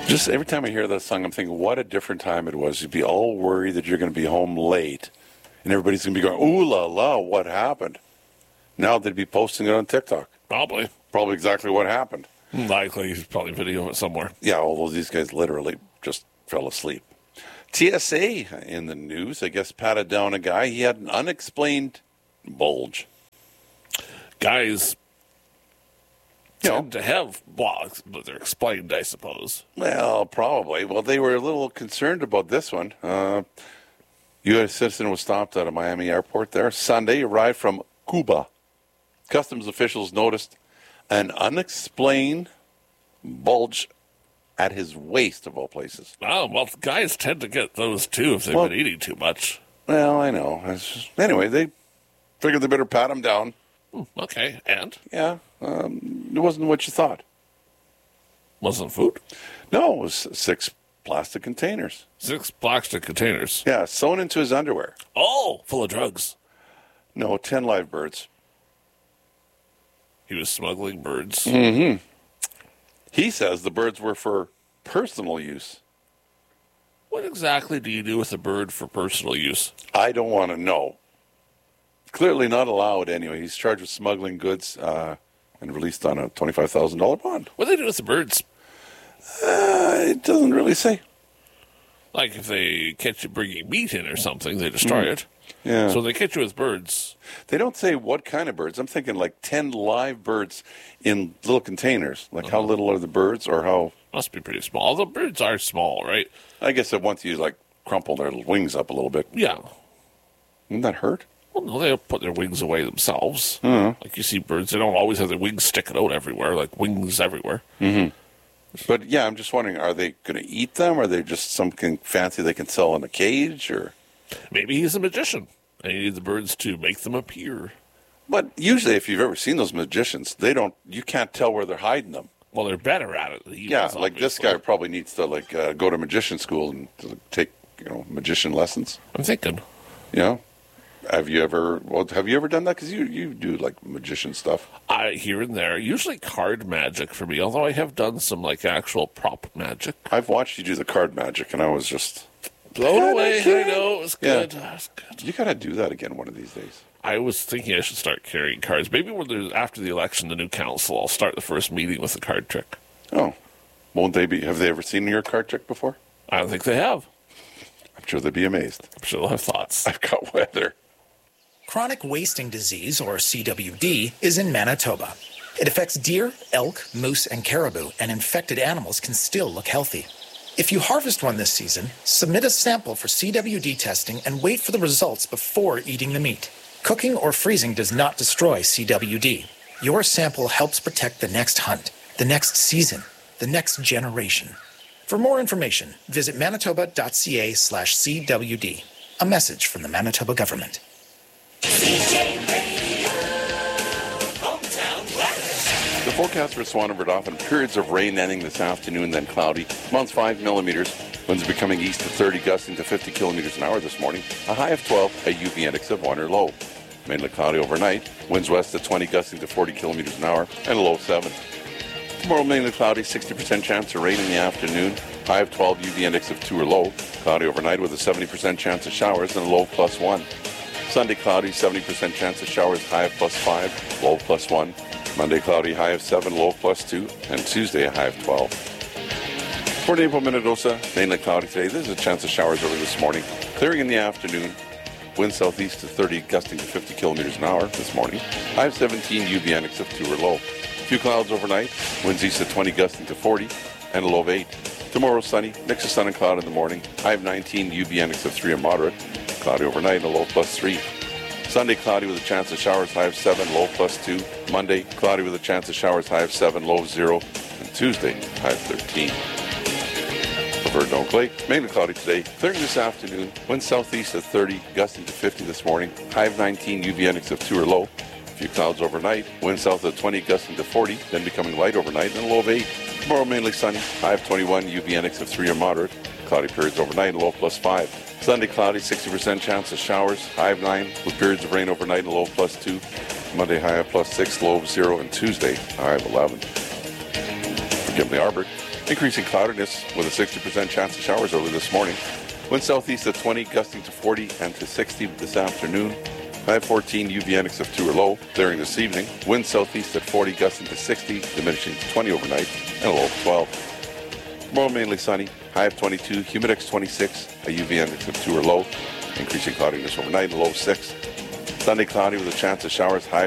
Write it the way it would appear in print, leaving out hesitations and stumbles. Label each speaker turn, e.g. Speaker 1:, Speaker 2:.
Speaker 1: Just every time I hear that song, I'm thinking, what a different time it was. You'd be all worried that you're going to be home late, and everybody's going to be going, ooh la la, what happened? Now they'd be posting it on TikTok.
Speaker 2: Probably
Speaker 1: Exactly what happened.
Speaker 2: Likely, he's probably videoing it somewhere.
Speaker 1: Yeah, although these guys literally just fell asleep. TSA in the news, I guess, patted down a guy. He had an unexplained bulge.
Speaker 2: Guys tend to have, well, they're explained, I suppose.
Speaker 1: Well, probably. Well, they were a little concerned about this one. U.S. citizen was stopped at a Miami airport there Sunday, arrived from Cuba. Customs officials noticed an unexplained bulge at his waist, of all places.
Speaker 2: Oh, well, guys tend to get those, too, if they've been eating too much.
Speaker 1: Well, I know. Anyway, they figured they better pat him down.
Speaker 2: Okay, and?
Speaker 1: Yeah, it wasn't what you thought.
Speaker 2: Wasn't food?
Speaker 1: No, it was 6 plastic containers.
Speaker 2: 6 plastic containers.
Speaker 1: Yeah, sewn into his underwear.
Speaker 2: Oh, full of drugs.
Speaker 1: No, 10 live birds.
Speaker 2: He was smuggling birds.
Speaker 1: Mm-hmm. He says the birds were for personal use.
Speaker 2: What exactly do you do with a bird for personal use?
Speaker 1: I don't want to know. Clearly not allowed anyway. He's charged with smuggling goods and released on a $25,000 bond.
Speaker 2: What do they do with the birds?
Speaker 1: It doesn't really say.
Speaker 2: Like if they catch you bringing meat in or something, they destroy it.
Speaker 1: Yeah.
Speaker 2: So they catch you with birds.
Speaker 1: They don't say what kind of birds. I'm thinking like 10 live birds in little containers. Like how little are the birds or how...
Speaker 2: Must be pretty small. The birds are small, right?
Speaker 1: I guess once you like crumple their wings up a little bit.
Speaker 2: Yeah.
Speaker 1: Wouldn't that hurt?
Speaker 2: Well, no, they put their wings away themselves. Like you see birds, they don't always have their wings sticking out everywhere, like wings everywhere.
Speaker 1: Mm-hmm. But yeah, I'm just wondering, are they going to eat them? Or are they just something fancy they can sell in a cage? Or
Speaker 2: maybe he's a magician and he needs the birds to make them appear.
Speaker 1: But usually, if you've ever seen those magicians, you can't tell where they're hiding them.
Speaker 2: Well, they're better at it.
Speaker 1: Like this guy probably needs to go to magician school and take magician lessons.
Speaker 2: I'm thinking.
Speaker 1: Have you ever done that? Because you do like magician stuff.
Speaker 2: Here and there, usually card magic for me. Although I have done some like actual prop magic.
Speaker 1: I've watched you do the card magic, and I was just
Speaker 2: blown away. I know it was good.
Speaker 1: Yeah. It was good. You got to do that again one of these days.
Speaker 2: I was thinking I should start carrying cards. Maybe after the election, the new council, I'll start the first meeting with a card trick.
Speaker 1: Oh, won't they be? Have they ever seen your card trick before?
Speaker 2: I don't think they have.
Speaker 1: I'm sure they'd be amazed.
Speaker 2: I'm sure they'll have thoughts.
Speaker 1: I've got weather.
Speaker 3: Chronic wasting disease, or CWD, is in Manitoba. It affects deer, elk, moose, and caribou, and infected animals can still look healthy. If you harvest one this season, submit a sample for CWD testing and wait for the results before eating the meat. Cooking or freezing does not destroy CWD. Your sample helps protect the next hunt, the next season, the next generation. For more information, visit manitoba.ca/CWD. A message from the Manitoba government.
Speaker 1: The forecast for Swan and Verdofin, periods of rain ending this afternoon, then cloudy. Amounts 5 millimeters. Winds becoming east to 30, gusting to 50 kilometers an hour this morning. A high of 12, a UV index of 1 or low. Mainly cloudy overnight. Winds west to 20, gusting to 40 kilometers an hour, and a low of 7. Tomorrow mainly cloudy, 60% chance of rain in the afternoon. High of 12, UV index of 2 or low. Cloudy overnight with a 70% chance of showers and a low of +1. Sunday cloudy, 70% chance of showers, high of +5, low of +1. Monday cloudy, high of 7, low of +2. And Tuesday a high of 12. For Naples, Minnedosa, mainly cloudy today. There's a chance of showers early this morning. Clearing in the afternoon. Wind southeast to 30, gusting to 50 kilometers an hour this morning. High of 17, UV index of 2 or low. Few clouds overnight. Winds east to 20, gusting to 40, and a low of 8. Tomorrow sunny, mix of sun and cloud in the morning. High of 19, UV index of 3 or moderate. Cloudy overnight and a low of +3. Sunday cloudy with a chance of showers, high of 7, low of +2. Monday cloudy with a chance of showers, high of 7, low of 0. And Tuesday, high of 13. For Verdon Lake, mainly cloudy today. Clearing this afternoon. Wind southeast at 30, gusting to 50 this morning. High of 19, UV index of 2 or low. A few clouds overnight. Wind south of 20, gusting to 40, then becoming light overnight and a low of 8. Tomorrow mainly sunny. High of 21, UV index of 3 or moderate. Cloudy periods overnight and low of +5. Sunday cloudy, 60% chance of showers. High of 9 with periods of rain overnight and a low of +2. Monday high of +6, low of 0. And Tuesday high of 11. For Gimli Arbor, Increasing cloudiness with a 60% chance of showers early this morning. Wind southeast at 20, gusting to 40 and to 60 this afternoon. High of 14, UV index of 2 or low. Clearing this evening. Wind southeast at 40, gusting to 60, diminishing to 20 overnight, and a low of 12. Tomorrow mainly sunny. High of 22, humidex 26, a UV index of 2 or low. Increasing cloudiness overnight, a low of 6. Sunday cloudy with a chance of showers. High